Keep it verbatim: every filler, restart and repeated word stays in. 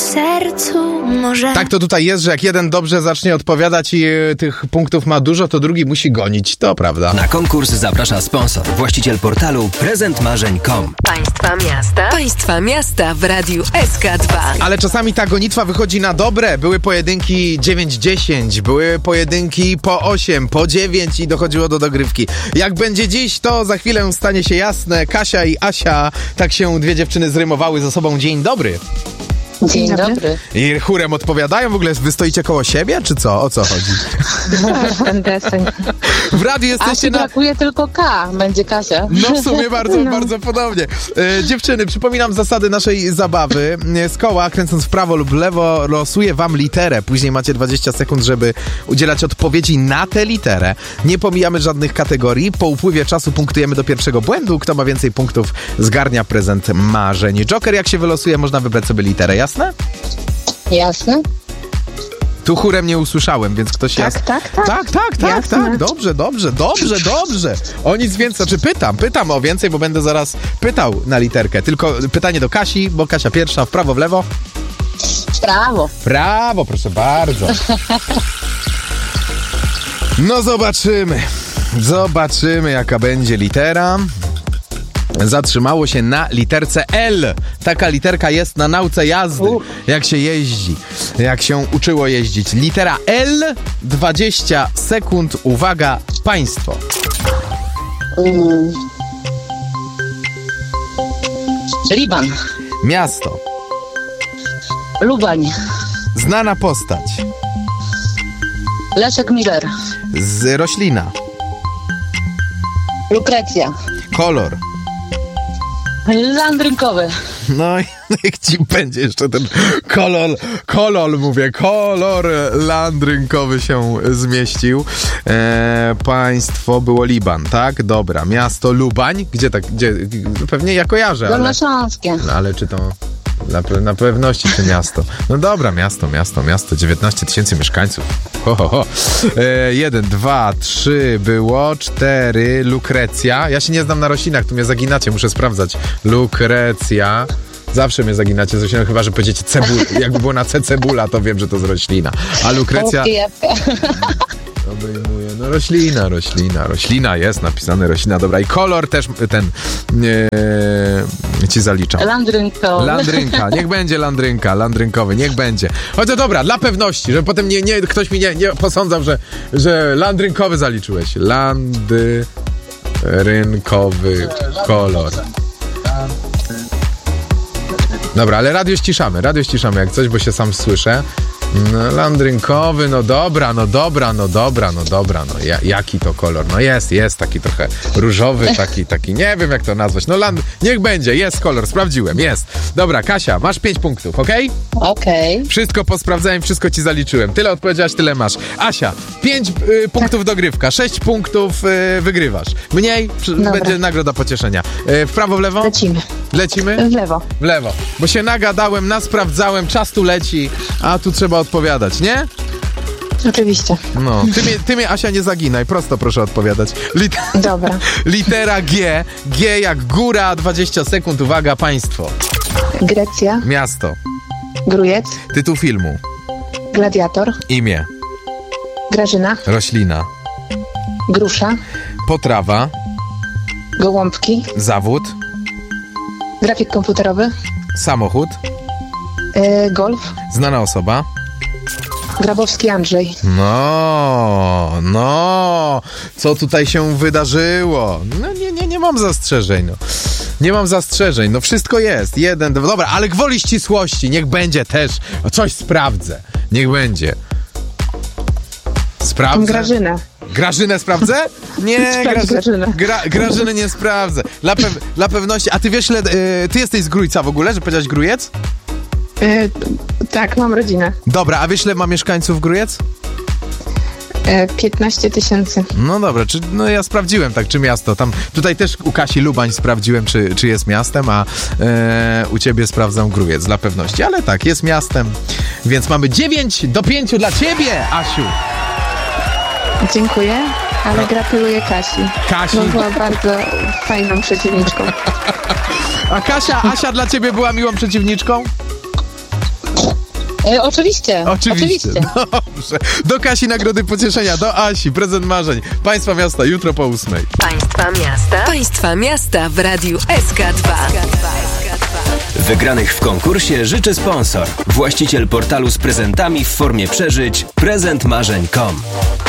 sercu może... Tak to tutaj jest, że jak jeden dobrze zacznie odpowiadać i y, tych punktów ma dużo, to drugi musi gonić. To prawda. Na konkurs zaprasza sponsor, właściciel portalu prezent marzeń kropka com. Państwa miasta. Państwa miasta w Radiu S K dwa. Ale czasami ta gonitwa wychodzi na dobre. Były pojedynki dziewięć dziesięć, były pojedynki po osiem, po dziewięć i dochodziło do dogrywki. Jak będzie dziś, to za chwilę stanie się jasne. Kasia i Asia, tak się dwie dziewczyny zrymowały ze sobą. Dzień dobry. Dzień dobry. I chórem odpowiadają? W ogóle wy stoicie koło siebie, czy co? O co chodzi? Ten deseń. W radiu jesteście A na... brakuje tylko K, będzie Kasia. No w sumie bardzo, no. bardzo podobnie. E, dziewczyny, przypominam zasady naszej zabawy. Z koła, kręcąc w prawo lub lewo, losuje wam literę. Później macie dwadzieścia sekund, żeby udzielać odpowiedzi na tę literę. Nie pomijamy żadnych kategorii. Po upływie czasu punktujemy do pierwszego błędu. Kto ma więcej punktów, zgarnia prezent marzeń. Joker, jak się wylosuje, można wybrać sobie literę. Jasne? Jasne. Tu chórem nie usłyszałem, więc ktoś Tak, jest... tak, tak. Tak, tak, tak, Jasne. tak. Dobrze, dobrze, dobrze, dobrze. O nic więcej, znaczy pytam, pytam o więcej, bo będę zaraz pytał na literkę. Tylko pytanie do Kasi, bo Kasia pierwsza, w prawo, w lewo. Brawo. Brawo, proszę bardzo. No zobaczymy. Zobaczymy, jaka będzie litera. Zatrzymało się na literce L. Taka literka jest na nauce jazdy. Jak się jeździ, jak się uczyło jeździć. Litera L, dwadzieścia sekund. Uwaga, państwo. Mm. Liban. Miasto. Lubań. Znana postać. Leszek Miller. Z roślina. Lukrecja. Kolor. Landrynkowy. No i niech ci będzie jeszcze ten kolor, kolor mówię, kolor landrynkowy się zmieścił. E, państwo było Liban, tak? Dobra, miasto Lubań. Gdzie tak, gdzie? Pewnie ja kojarzę, ale... Dolnośląskie. No, ale czy to... Na, pe- na pewności to miasto. No dobra, miasto, miasto, miasto. dziewiętnaście tysięcy mieszkańców. Ho, ho, ho. E, jeden, dwa, trzy było, cztery. Lukrecja. Ja się nie znam na roślinach, tu mnie zaginacie, muszę sprawdzać. Lukrecja. Zawsze mnie zaginacie z rośliną, chyba że powiedziecie cebula. Jakby było na C cebula, to wiem, że to z roślina. A lukrecja... Obejmuje, no roślina, roślina, roślina jest napisane, roślina, dobra. I kolor też ten e, ci zaliczam. Landrynkowy. Landrynka, niech będzie landrynka, landrynkowy, niech będzie. Choć to dobra, dla pewności, żeby potem nie, nie, ktoś mi nie, nie posądzał, że, że landrynkowy zaliczyłeś. Landrynkowy kolor. Dobra, ale radio ściszamy, radio ściszamy jak coś, bo się sam słyszę. No, landrynkowy, no dobra, no dobra, no dobra, no dobra, no ja, jaki to kolor? No jest, jest taki trochę różowy, taki, taki, nie wiem jak to nazwać. No land, niech będzie, jest kolor, sprawdziłem, jest. Dobra, Kasia, masz pięć punktów, okej? Okay? Okej. Okay. Wszystko posprawdzałem, wszystko ci zaliczyłem. Tyle odpowiedziałaś, tyle masz. Asia, pięć y, punktów dogrywka, sześć punktów y, wygrywasz. Mniej, przy, będzie nagroda pocieszenia. Y, w prawo, w lewo? Lecimy. Lecimy? W lewo. W lewo. Bo się nagadałem, nasprawdzałem, czas tu leci, a tu trzeba odpowiadać, nie? Oczywiście. No, ty mnie, ty mnie, Asia, nie zaginaj, prosto proszę odpowiadać. Lit- Dobra. Litera G, G jak góra, dwadzieścia sekund, uwaga, państwo. Grecja. Miasto. Grójec. Tytuł filmu. Gladiator. Imię. Grażyna. Roślina. Grusza. Potrawa. Gołąbki. Zawód. Grafik komputerowy. Samochód. Yy, golf. Znana osoba. Grabowski Andrzej. No, no, co tutaj się wydarzyło? No nie, nie, nie mam zastrzeżeń, no. Nie mam zastrzeżeń, no wszystko jest. Jeden, dwa, dobra, ale gwoli ścisłości, niech będzie też. Coś sprawdzę, niech będzie. Sprawdzę. Grażynę. Grażynę sprawdzę? Nie, Graży, Grażynę. Gra, Grażyny nie sprawdzę. Dla, pew, dla pewności, a ty wiesz, ile, y, ty jesteś z Grójca w ogóle, że powiedziałeś Grójec? Yy, tak, mam rodzinę. Dobra, a wiesz, ile ma mieszkańców Grójec? Yy, piętnaście tysięcy. No dobra, czy, no ja sprawdziłem tak, czy miasto. Tam, tutaj też u Kasi Lubań sprawdziłem, czy, czy jest miastem, a e, u ciebie sprawdzam Grójec dla pewności. Ale tak, jest miastem, więc mamy dziewięć do pięciu dla ciebie, Asiu. Dziękuję, ale gratuluję Kasi. Kasi. Bo była bardzo fajną przeciwniczką. A Kasia, Asia dla ciebie była miłą przeciwniczką? E, oczywiście, Oczywiście. oczywiście. Dobrze. Do Kasi nagrody pocieszenia, do Asi prezent marzeń. Państwa miasta jutro po ósmej. Państwa miasta. Państwa miasta w Radiu S K dwa. Wygranych w konkursie życzy sponsor. Właściciel portalu z prezentami w formie przeżyć prezent marzeń kropka com.